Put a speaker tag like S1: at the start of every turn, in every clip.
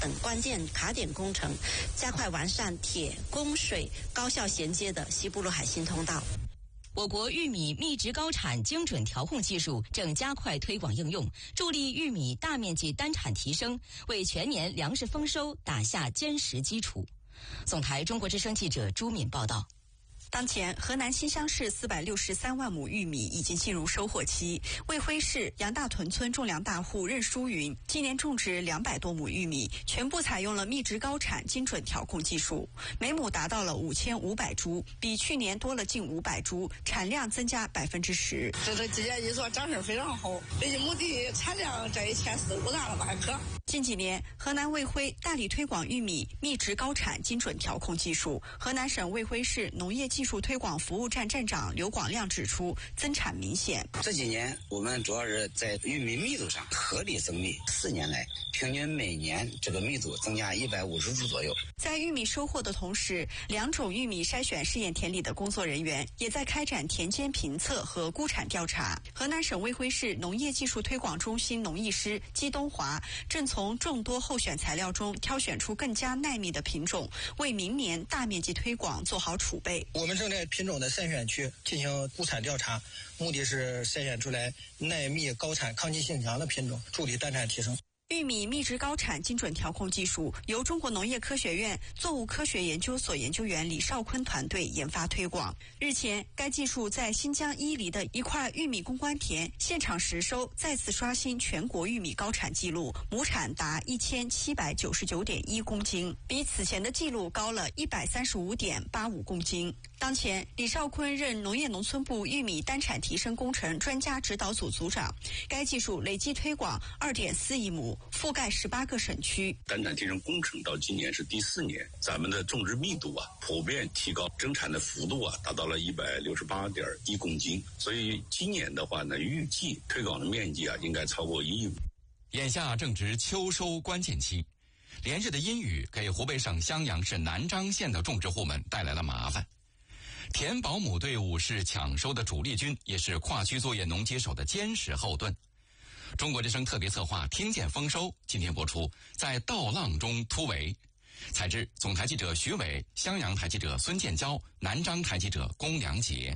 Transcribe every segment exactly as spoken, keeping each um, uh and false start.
S1: 等关键卡点工程，加快完善铁、供、水高效衔接的西部陆海新通道。
S2: 我国玉米密植高产精准调控技术正加快推广应用，助力玉米大面积单产提升，为全年粮食丰收打下坚实基础。总台中国之声记者朱敏报道。
S3: 当前，河南新乡市四百六十三万亩玉米已经进入收获期。卫辉市杨大屯村种粮大户任淑云今年种植两百多亩玉米，全部采用了密植高产精准调控技术，每亩达到了五千五百株，比去年多了近五百株，产量增加百分之十。
S4: 这个季节一做长势非常好，这一亩地产量这一千四五担了吧还可。
S3: 近几年，河南卫辉大力推广玉米密植高产精准调控技术。河南省卫辉市农业技术推广服务站站长刘广亮指出，增产明显。
S5: 这几年我们主要是在玉米密度上合理增密，四年来平均每年这个密度增加一百五十株左右。
S3: 在玉米收获的同时，两种玉米筛选试验田里的工作人员也在开展田间评测和估产调查。河南省卫辉市农业技术推广中心农艺师季东华正从众多候选材料中挑选出更加耐密的品种，为明年大面积推广做好储备。
S6: 我们正在品种的筛选区进行估产调查，目的是筛选出来耐密、高产、抗击性强的品种，助力单产提升。
S3: 玉米密植高产精准调控技术由中国农业科学院作物科学研究所研究员李少坤团队研发推广。日前，该技术在新疆伊犁的一块玉米攻关田现场实收，再次刷新全国玉米高产记录，亩产达一千七百九十九点一公斤，比此前的记录高了一百三十五点八五公斤。当前，李少坤任农业农村部玉米单产提升工程专家指导组组长。该技术累计推广二点四亿亩，覆盖十八个省区。
S7: 单产提升工程到今年是第四年，咱们的种植密度啊普遍提高，增产的幅度啊达到了一百六十八点一公斤。所以今年的话呢，预计推广的面积啊应该超过一亿亩。
S8: 眼下正值秋收关键期，连日的阴雨给湖北省襄阳市南漳县的种植户们带来了麻烦。田保姆队伍是抢收的主力军，也是跨区作业农机手的坚实后盾。中国之声特别策划听见丰收今天播出，在稻浪中突围。采制总台记者徐伟，襄阳台记者孙建交，南漳台记者龚良杰。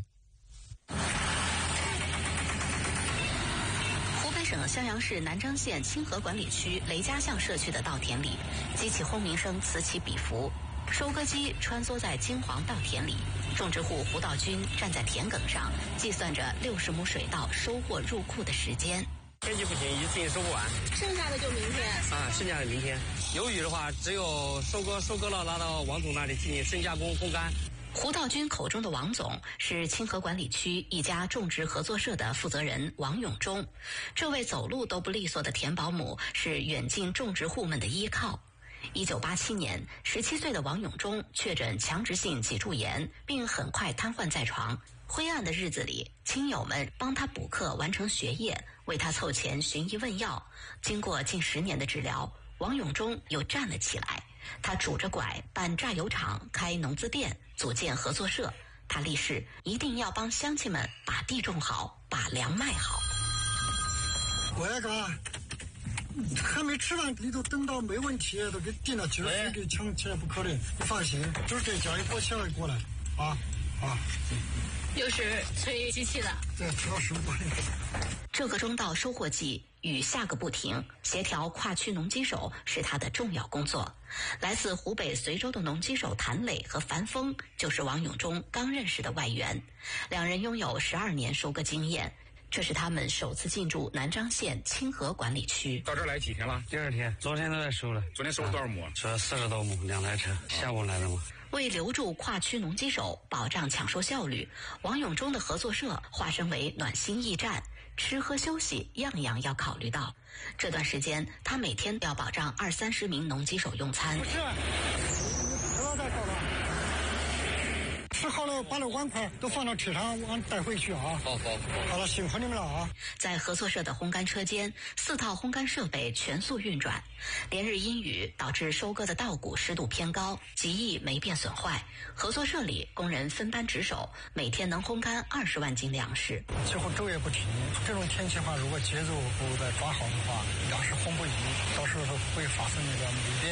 S2: 湖北省襄阳市南漳县清河管理区雷家巷社区的稻田里，机器轰鸣声此起彼伏，收割机穿梭在金黄稻田里，种植户胡道军站在田埂上，计算着六十亩水稻收获入库的时间。
S9: 天气不行，一次性收不完，
S4: 剩下的就明天
S9: 啊，剩下的明天。有雨的话，只有收割，收割了拿到王总那里进行深加工烘干。
S2: 胡道军口中的王总是清河管理区一家种植合作社的负责人王永忠。这位走路都不利索的田保姆是远近种植户们的依靠。一九八七年，十七岁的王永忠确诊强直性脊柱炎，并很快瘫痪在床。灰暗的日子里，亲友们帮他补课完成学业，为他凑钱寻医问药。经过近十年的治疗，王永忠又站了起来。他拄着拐办榨油厂，开农资店，组建合作社。他立誓一定要帮乡亲们把地种好，把粮卖好。
S10: 我要干还没吃饭，你都等到没问题，都给定了，今儿给抢起来不可能。你放心，就是这家一拨起来过来啊啊！
S11: 又是吹机器的，
S10: 对，主要是我。
S2: 这个中稻收获季，雨下个不停，协调跨区农机手是他的重要工作。来自湖北随州的农机手谭磊和樊峰就是王永忠刚认识的外援，两人拥有十二年收割经验。这是他们首次进驻南漳县清河管理区。
S9: 到这儿来几天了？第二天，昨天都在收了。昨天收了多少亩？收了四十多亩，两台车，下午来的嘛。
S2: 为留住跨区农机手，保障抢收效率，王永忠的合作社化身为暖心驿站，吃喝休息样样要考虑到。这段时间，他每天要保障二三十名农机手用餐。
S10: 不是，不要再搞了。吃好了，把那碗筷都放到车上，往带回去啊！
S9: 好好
S10: 好了，辛苦你们了啊！
S2: 在合作社的烘干车间，四套烘干设备全速运转。连日阴雨导致收割的稻谷湿度偏高，极易霉变损坏。合作社里工人分班值守，每天能烘干二十万斤粮食。
S10: 几乎昼夜不停。这种天气的话，如果节奏不再抓好的话，粮食烘不匀，到时候会发生那个霉变。